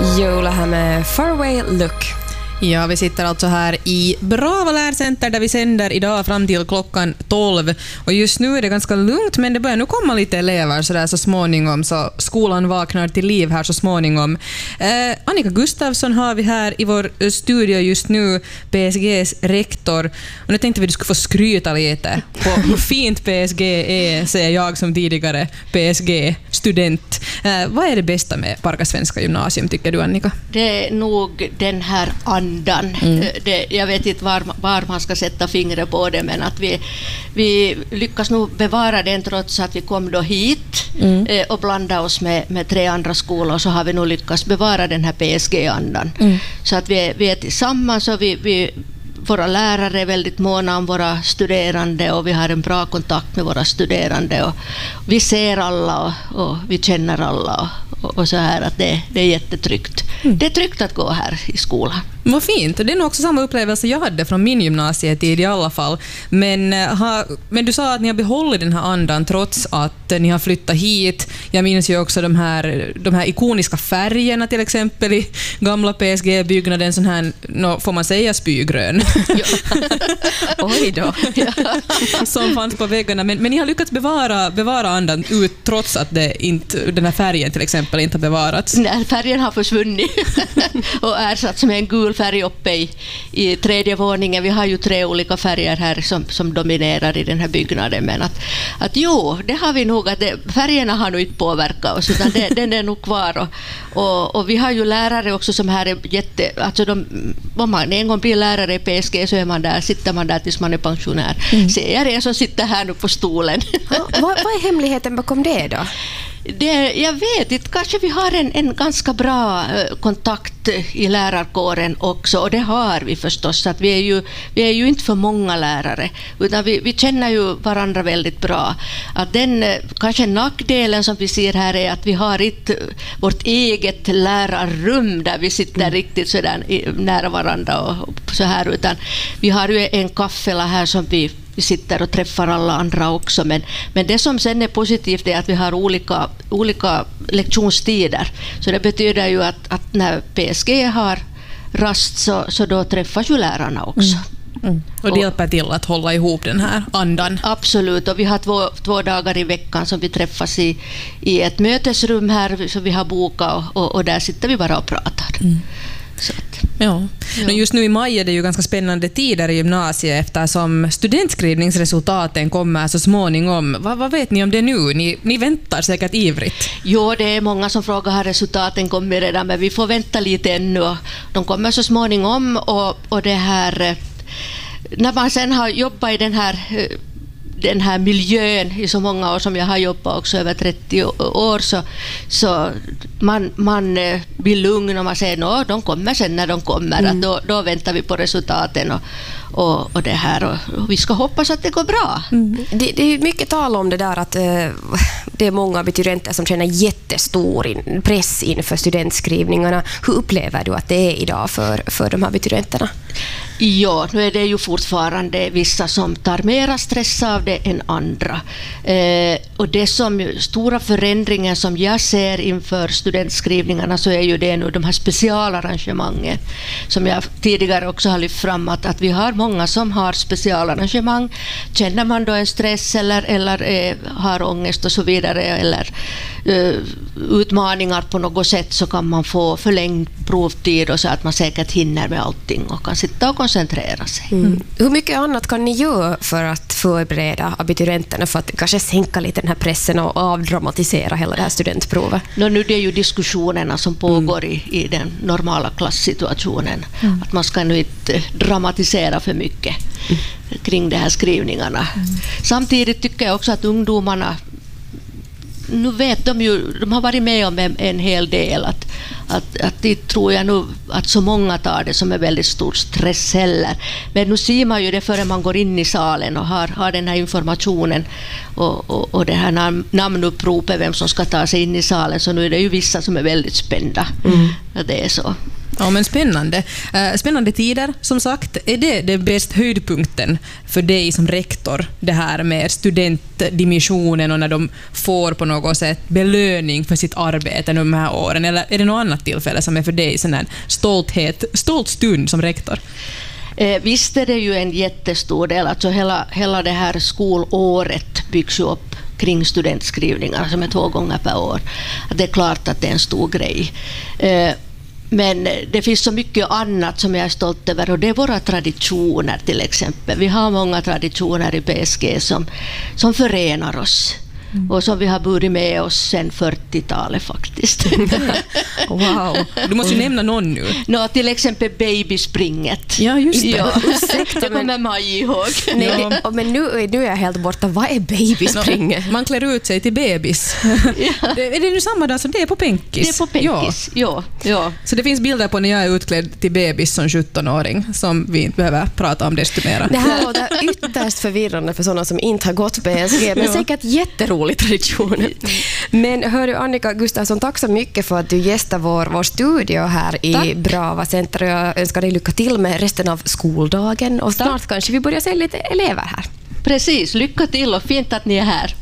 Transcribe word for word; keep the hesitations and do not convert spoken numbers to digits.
Jola här med Faraway Look. Ja, vi sitter alltså här i Brava lärcenter där vi sänder idag fram till klockan tolv. Och just nu är det ganska lugnt, men det börjar nu komma lite elever så där så småningom, så skolan vaknar till liv här så småningom. Eh, Annika Gustafsson har vi här i vår studio just nu, P S G:s rektor. Och nu tänkte vi att du skulle få skryta lite på hur fint P S G är, säger jag som tidigare P S G-student. Eh, vad är det bästa med Parkasvenska gymnasium, tycker du, Annika? Det är nog den här andan. Mm. Det, jag vet inte var, var man ska sätta fingret på det, men att vi, vi lyckas nog bevara den trots att vi kom då hit mm. eh, och blanda oss med, med tre andra skolor, så har vi nog lyckats bevara den här P S G-andan. Mm. Så att vi, vi är tillsammans och vi, vi, våra lärare är väldigt måna om våra studerande och vi har en bra kontakt med våra studerande och vi ser alla och, och vi känner alla och, och så här att det, det är jättetryggt. Mm. Det är tryggt att gå här i skolan. Vad fint. Det är nog också samma upplevelse jag hade från min gymnasietid i alla fall. Men, ha, men du sa att ni har behållit den här andan trots att ni har flyttat hit. Jag minns ju också de här, de här ikoniska färgerna till exempel i gamla P S G-byggnaden, sån här, no, får man säga spygrön? Oj då. Som fanns på väggarna. Men, men ni har lyckats bevara, bevara andan ut trots att det inte, den här färgen till exempel inte har bevarats. Nej, färgen har försvunnit och ersatts med en gul färg uppe i, i tredje våningen. Vi har ju tre olika färger här som, som dominerar i den här byggnaden, men att, att jo, det har vi nog, att det, färgerna har nog inte påverkat oss, utan det, den är nog kvar och, och, och vi har ju lärare också som här är jätte, alltså de, om man en gång blir lärare i P S G så är man där, sitter man där tills man är pensionär. Mm. Ser jag en som sitter här nu på stolen. Ja, vad, vad är hemligheten bakom det då? Det, jag vet inte, kanske vi har en, en ganska bra eh, kontakt i lärarkåren också, och det har vi förstås, att vi är ju, vi är ju inte för många lärare, utan vi, vi känner ju varandra väldigt bra. Att den eh, kanske nackdelen som vi ser här är att vi har inte vårt eget lärarrum där vi sitter mm. riktigt så där nära varandra och, och så här, utan vi har ju en kaffela här som vi Vi sitter och träffar alla andra också, men, men det som sen är positivt är att vi har olika, olika lektionstider. Så det betyder ju att, att när P S G har rast så, så då träffas ju lärarna också. Mm. Mm. Och det hjälper till att hålla ihop den här andan. Absolut, och vi har två, två dagar i veckan som vi träffas i, i ett mötesrum här som vi har bokat och, och, och där sitter vi bara och pratar. Mm. Så att, ja. Men just nu i maj är det ju ganska spännande tider i gymnasiet eftersom studentskrivningsresultaten kommer så småningom. Vad, vad vet ni om det nu? Ni, ni väntar säkert ivrigt. Jo, det är många som frågar har resultaten kommit redan, men vi får vänta lite ännu. De kommer så småningom och, och det här, när man sen har jobbat i den här den här miljön i så många år som jag har jobbat också över trettio år, så, så man, man blir lugn och man säger no, de kommer sen när de kommer. Mm. Att då, då väntar vi på resultaten och, och, och det här och, och vi ska hoppas att det går bra. Mm. Det, det är mycket tal om det där att uh, det är många abiturienter som känner jättestor in, press inför studentskrivningarna. Hur upplever du att det är idag för, för de här abiturienterna? Ja, nu är det ju fortfarande vissa som tar mera stress av det än andra. Eh, och det som stora förändringen som jag ser inför studentskrivningarna så är ju det nu de här specialarrangemangen som jag tidigare också har lyft fram att, att vi har många som har specialarrangemang. Känner man då en stress eller, eller eh, har ångest och så vidare eller eh, utmaningar på något sätt så kan man få förlängd provtid och så att man säkert hinner med allting och kan sitta och koncentrera sig. Mm. Hur mycket annat kan ni göra för att förbereda abiturienterna för att kanske sänka lite den här pressen och avdramatisera hela det här studentprovet? No, nu det är ju diskussionerna som pågår mm. i, i den normala klassituationen. Mm. Att man ska nu inte dramatisera för mycket mm. kring de här skrivningarna. Mm. Samtidigt tycker jag också att ungdomarna nu vet de ju, de har varit med om en, en hel del att, att, att det tror jag nu att så många tar det som är väldigt stor stress heller. Men nu ser man ju det före man går in i salen och har, har den här informationen och, och, och det här nam, namnuppropet vem som ska ta sig in i salen, så nu är det ju vissa som är väldigt spända. Mm. Att det är så. Ja, men spännande. Uh, spännande tider, som sagt. Är det det bäst höjdpunkten för dig som rektor, det här med studentdimensionen och när de får på något sätt belöning för sitt arbete de här åren? Eller är det något annat tillfälle som är för dig sån här stolthet, stolt stund som rektor? Eh, visst är det ju en jättestor del. Alltså hela, hela det här skolåret byggs ju upp kring studentskrivningar som är två gånger per år. Det är klart att det är en stor grej. Eh, Men det finns så mycket annat som jag är stolt över, och det är våra traditioner till exempel. Vi har många traditioner i P S G som, som förenar oss. Mm. Och som vi har burit med oss sedan fyrtiotalet faktiskt. Wow. Du måste ju nämna någon nu. Nå, till exempel babyspringet. Ja, just det. Ja, ursäkta, det kommer Maj ihåg. Nej, det, men nu, nu är jag helt borta. Vad är babyspringet? No, man klär ut sig till bebis. Ja. Är det nu samma dag som det är på Penkis? Det är på Penkis, ja. Ja, ja. Så det finns bilder på när jag är utklädd till bebis som sjutton-åring som vi inte behöver prata om desto mer. Det här låter ytterst förvirrande för sådana som inte har gått P S G, men ja. Säkert jätteroligt. Tradition. Men hör du, Annika Gustafsson, tack så mycket för att du gästar vår, vår studio här i tack. Brava Center. Jag önskar dig lycka till med resten av skoldagen och snart tack. Kanske vi börjar se lite elever här. Precis, lycka till och fint att ni är här.